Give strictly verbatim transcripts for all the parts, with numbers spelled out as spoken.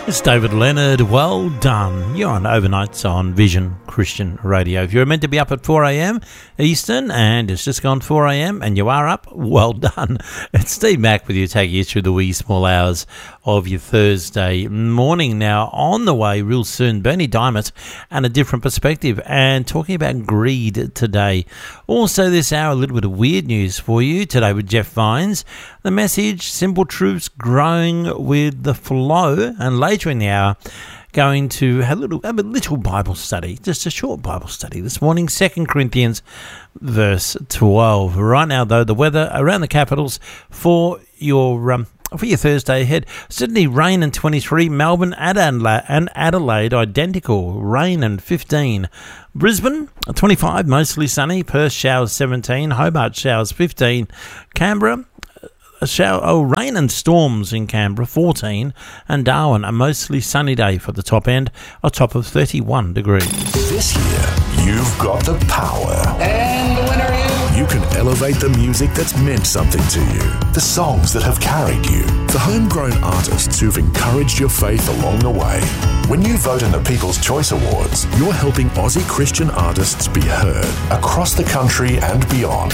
It's David Leonard. Well done. You're on Overnights on Vision Christian Radio. If you're meant to be up at four a.m. Eastern and it's just gone four a.m. and you are up, well done. It's Steve Mack with you, taking you through the wee small hours of your Thursday morning. Now, on the way real soon, Bernie Diamond and a different perspective, and talking about greed today. Also this hour, a little bit of weird news for you today with Jeff Vines. The message, simple truths growing with the flow, and later in the hour, going to have a little, have a little Bible study, just a short Bible study this morning, Second Corinthians verse twelve. Right now, though, the weather around the capitals for your um, for your Thursday ahead. Sydney, rain and twenty-three. Melbourne Adelaide, and Adelaide, identical, rain and fifteen. Brisbane, twenty-five, mostly sunny. Perth, showers seventeen. Hobart, showers fifteen. Canberra, a shower, oh, rain and storms in Canberra, fourteen. And Darwin, a mostly sunny day for the top end, a top of thirty-one degrees. This year, you've got the power. And the winner is... You can elevate the music that's meant something to you, the songs that have carried you, the homegrown artists who've encouraged your faith along the way. When you vote in the People's Choice Awards, you're helping Aussie Christian artists be heard across the country and beyond.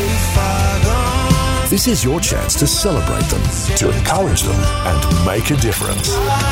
This is your chance to celebrate them, to encourage them, and make a difference.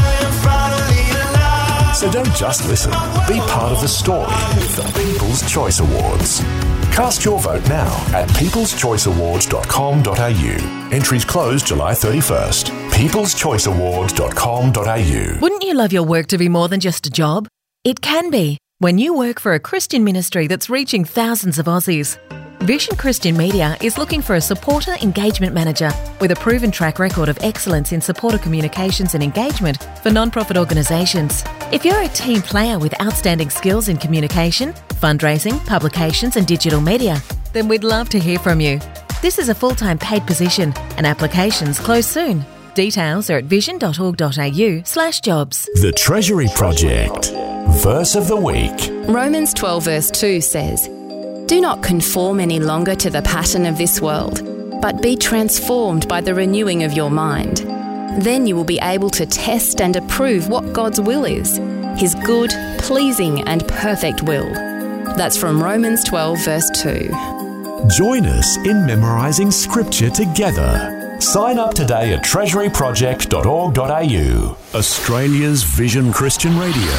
So don't just listen. Be part of the story with the People's Choice Awards. Cast your vote now at peoples choice awards dot com dot a u. Entries close July thirty-first. peoples choice awards dot com dot a u. Wouldn't you love your work to be more than just a job? It can be when you work for a Christian ministry that's reaching thousands of Aussies. Vision Christian Media is looking for a supporter engagement manager with a proven track record of excellence in supporter communications and engagement for non-profit organisations. If you're a team player with outstanding skills in communication, fundraising, publications and digital media, then we'd love to hear from you. This is a full-time paid position and applications close soon. Details are at vision dot org dot a u slash jobs. The Treasury Project. Verse of the week. Romans twelve verse two says, "Do not conform any longer to the pattern of this world, but be transformed by the renewing of your mind. Then you will be able to test and approve what God's will is, His good, pleasing and perfect will." That's from Romans twelve verse two. Join us in memorising Scripture together. Sign up today at treasury project dot org dot a u. Australia's Vision Christian Radio.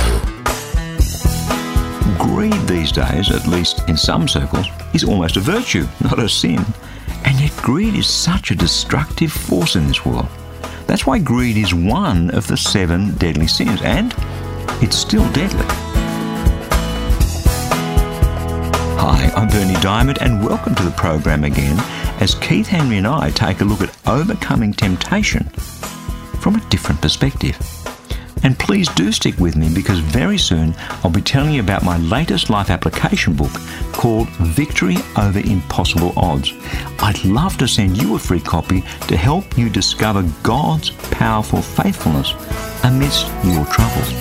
Greed these days, at least in some circles, is almost a virtue, not a sin. And yet greed is such a destructive force in this world. That's why greed is one of the seven deadly sins, and it's still deadly. Hi, I'm Bernie Diamond, and welcome to the program again as Keith Henry and I take a look at overcoming temptation from a different perspective. And please do stick with me, because very soon I'll be telling you about my latest life application book called Victory Over Impossible Odds. I'd love to send you a free copy to help you discover God's powerful faithfulness amidst your troubles.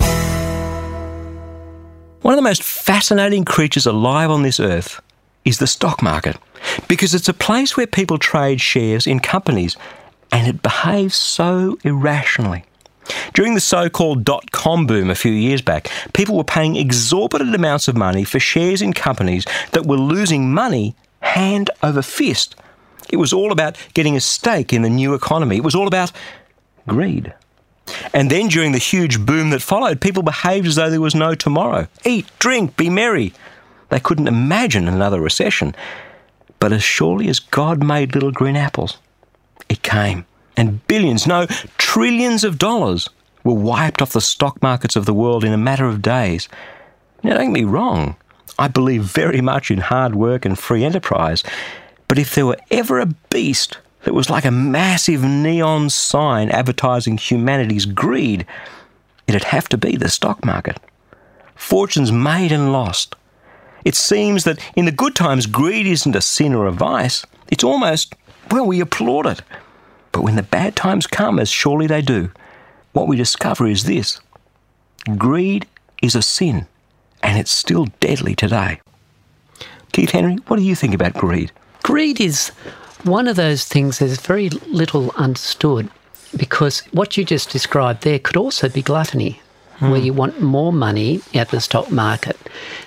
One of the most fascinating creatures alive on this earth is the stock market, because it's a place where people trade shares in companies, and it behaves so irrationally. During the so-called dot-com boom a few years back, people were paying exorbitant amounts of money for shares in companies that were losing money hand over fist. It was all about getting a stake in the new economy. It was all about greed. And then during the huge boom that followed, people behaved as though there was no tomorrow. Eat, drink, be merry. They couldn't imagine another recession. But as surely as God made little green apples, it came. And billions, no, trillions of dollars were wiped off the stock markets of the world in a matter of days. Now, don't get me wrong, I believe very much in hard work and free enterprise, but if there were ever a beast that was like a massive neon sign advertising humanity's greed, it'd have to be the stock market. Fortunes made and lost. It seems that in the good times, greed isn't a sin or a vice. It's almost, well, we applaud it. But when the bad times come, as surely they do, what we discover is this: greed is a sin, and it's still deadly today. Keith Henry, what do you think about greed? Greed is one of those things that's very little understood. because what you just described there could also be gluttony, mm. where you want more money at the stock market.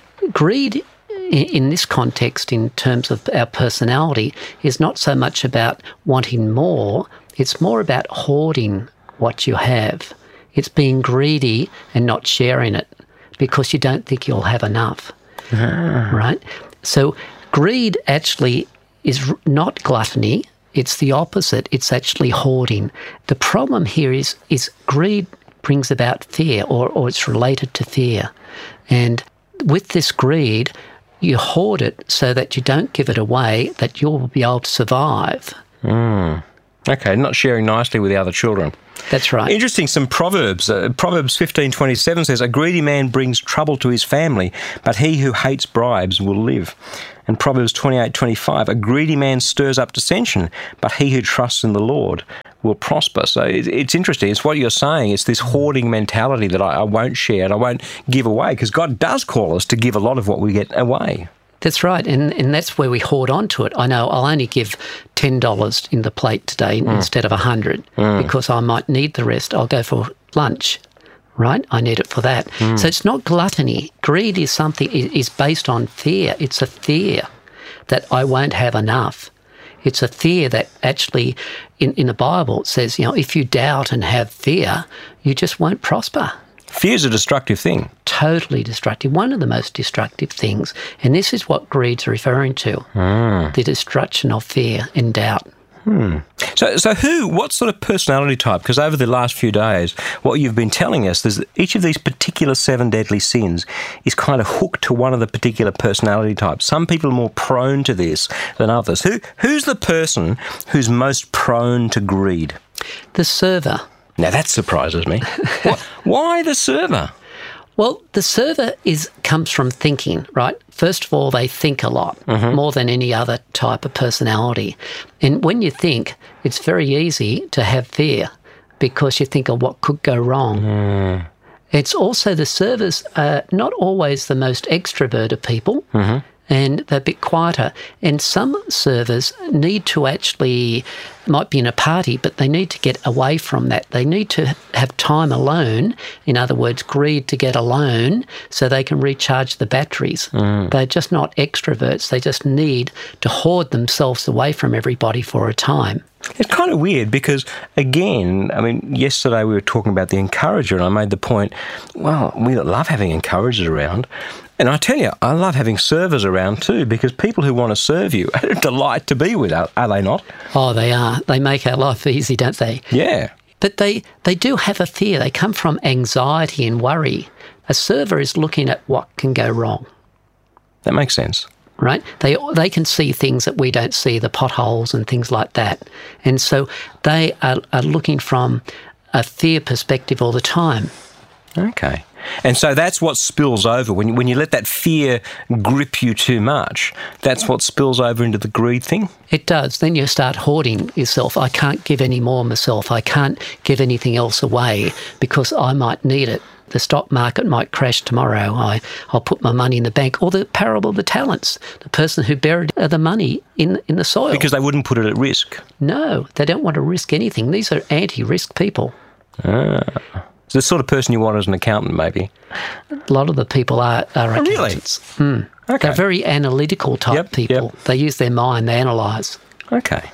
Greed, in this context, in terms of our personality, is not so much about wanting more, it's more about hoarding what you have. It's being greedy and not sharing it because you don't think you'll have enough, ah. right? So greed actually is not gluttony, it's the opposite, it's actually hoarding. The problem here is, is greed brings about fear, or, or it's related to fear. And with this greed, you hoard it so that you don't give it away, that you'll be able to survive. Mm. Okay, not sharing nicely with the other children. That's right. Interesting, some Proverbs. Uh, Proverbs fifteen twenty-seven says, "A greedy man brings trouble to his family, but he who hates bribes will live." And Proverbs twenty-eight twenty-five, "A greedy man stirs up dissension, but he who trusts in the Lord will prosper." So it, it's interesting. It's what you're saying. It's this hoarding mentality that I, I won't share and I won't give away, because God does call us to give a lot of what we get away. That's right, and and that's where we hoard on to it. I know I'll only give ten dollars in the plate today mm. instead of one hundred mm. because I might need the rest. I'll go for lunch, right? I need it for that. Mm. So it's not gluttony. Greed is something, is based on fear. It's a fear that I won't have enough. It's a fear that actually, in, in the Bible, it says, you know, if you doubt and have fear, you just won't prosper. Fear is a destructive thing. Totally destructive. One of the most destructive things. And this is what greed's referring to, mm. the destruction of fear and doubt. Hmm. So, so who, what sort of personality type? Because over the last few days, what you've been telling us is that each of these particular seven deadly sins is kind of hooked to one of the particular personality types. Some people are more prone to this than others. Who, who's the person who's most prone to greed? The server. Now that surprises me. What, why the server? Well, the server is comes from thinking, right? First of all, they think a lot, mm-hmm. more than any other type of personality. And when you think, it's very easy to have fear because you think of what could go wrong. Mm. It's also the servers are not always the most extroverted people. Mm-hmm. And they're a bit quieter. And some servers need to actually, might be in a party, but they need to get away from that. They need to have time alone, in other words, greed to get alone so they can recharge the batteries. Mm. They're just not extroverts. They just need to hoard themselves away from everybody for a time. It's kind of weird because, again, I mean, yesterday we were talking about the encourager and I made the point, well, we love having encouragers around. And I tell you, I love having servers around too, because people who want to serve you are a delight to be with, are, are they not? Oh, they are. They make our life easy, don't they? Yeah. But they, they do have a fear. They come from anxiety and worry. A server is looking at what can go wrong. That makes sense. Right? They they can see things that we don't see, the potholes and things like that. And so they are, are looking from a fear perspective all the time. Okay. And so that's what spills over. When you, when you let that fear grip you too much, that's what spills over into the greed thing? It does. Then you start hoarding yourself. I can't give any more myself. I can't give anything else away because I might need it. The stock market might crash tomorrow. I, I'll put my money in the bank. Or the parable of the talents, the person who buried the money in, in the soil. Because they wouldn't put it at risk. No, they don't want to risk anything. These are anti-risk people. Ah. So the sort of person you want as an accountant, maybe? A lot of the people are, are accountants. Really? Mm. Okay. They're very analytical type yep, people. Yep. They use their mind, they analyse. Okay.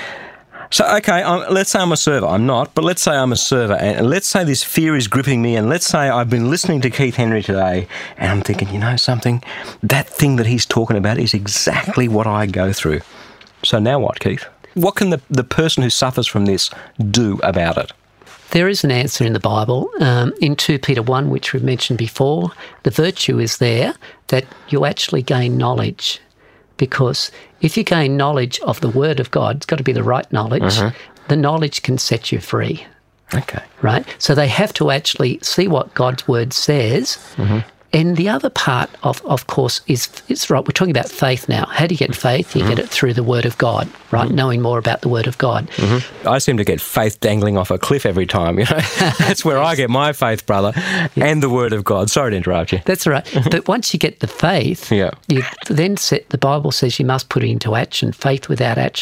So, okay, um, let's say I'm a server. I'm not, but let's say I'm a server, and let's say this fear is gripping me, and let's say I've been listening to Keith Henry today, and I'm thinking, you know something? That thing that he's talking about is exactly what I go through. So now what, Keith? What can the, the person who suffers from this do about it? There is an answer in the Bible. Um, in Second Peter one, which we've mentioned before, the virtue is there that you actually gain knowledge. Because if you gain knowledge of the Word of God, it's got to be the right knowledge, uh-huh. the knowledge can set you free. Okay. Right? So they have to actually see what God's Word says. Mm-hmm. And the other part, of of course, is, is right, we're talking about faith now. How do you get faith? You mm-hmm. get it through the Word of God, right? Mm-hmm. Knowing more about the Word of God. Mm-hmm. I seem to get faith dangling off a cliff every time, you know. That's where I get my faith, brother, yeah. and the Word of God. Sorry to interrupt you. That's right. But once you get the faith, yeah. you then set, the Bible says you must put it into action. Faith without action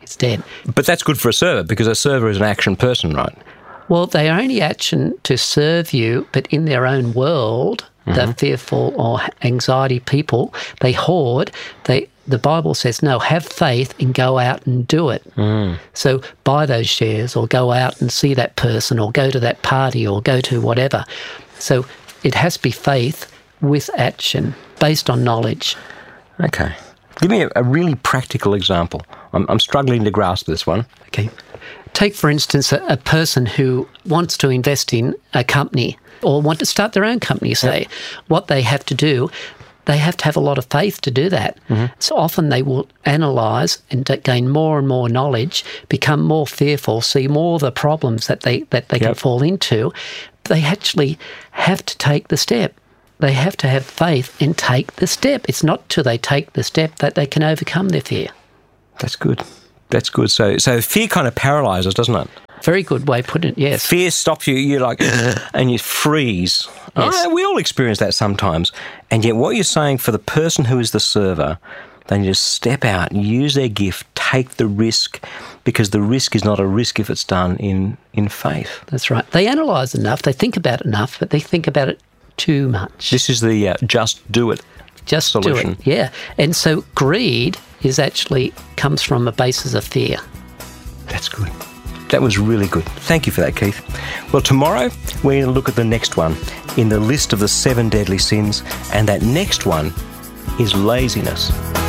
It's dead. But that's good for a server because a server is an action person, right? Well, they only action to serve you, but in their own world, mm-hmm. the fearful or anxiety people, they hoard. They the Bible says, no, have faith and go out and do it. Mm. So buy those shares or go out and see that person or go to that party or go to whatever. So it has to be faith with action based on knowledge. Okay. Give me a, a really practical example. I'm, I'm struggling to grasp this one. Okay. Take, for instance, a, a person who wants to invest in a company or want to start their own company, say. Yep. What they have to do, they have to have a lot of faith to do that. Mm-hmm. So often they will analyse and gain more and more knowledge, become more fearful, see more of the problems that they, that they yep. can fall into. They actually have to take the step. They have to have faith and take the step. It's not till they take the step that they can overcome their fear. That's good. That's good. So so fear kind of paralyses, doesn't it? Very good way of putting it, yes. Fear stops you, you're like, and you freeze. Yes. Oh, we all experience that sometimes. And yet what you're saying for the person who is the server, they need to step out and use their gift, take the risk, because the risk is not a risk if it's done in, in faith. That's right. They analyse enough, they think about it enough, but they think about it too much. This is the uh, just do it just solution. do it, yeah. And so greed is actually comes from a basis of fear. That's good. That was really good. Thank you for that, Keith. Well, tomorrow we're going to look at the next one in the list of the seven deadly sins, and that next one is laziness.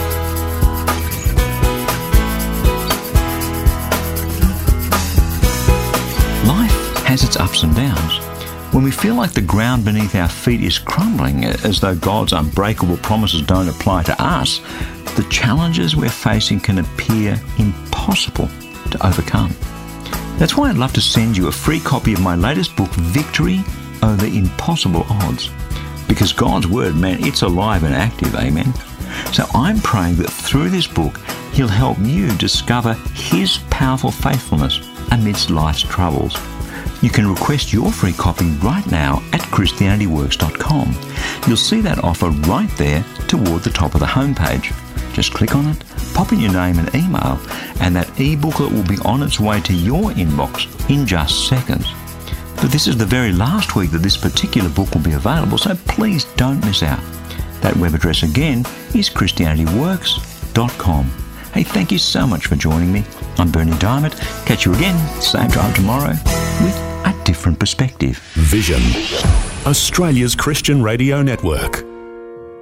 Life has its ups and downs. When we feel like the ground beneath our feet is crumbling, as though God's unbreakable promises don't apply to us, the challenges we're facing can appear impossible to overcome. That's why I'd love to send you a free copy of my latest book, Victory Over Impossible Odds. Because God's Word, man, it's alive and active, amen? So I'm praying that through this book, He'll help you discover His powerful faithfulness amidst life's troubles. You can request your free copy right now at Christianity Works dot com. You'll see that offer right there toward the top of the homepage. Just click on it, pop in your name and email, and that e-booklet will be on its way to your inbox in just seconds. But this is the very last week that this particular book will be available, so please don't miss out. That web address again is Christianity Works dot com. Hey, thank you so much for joining me. I'm Bernie Diamond. Catch you again, same time tomorrow, with a different perspective. Vision, Australia's Christian radio network.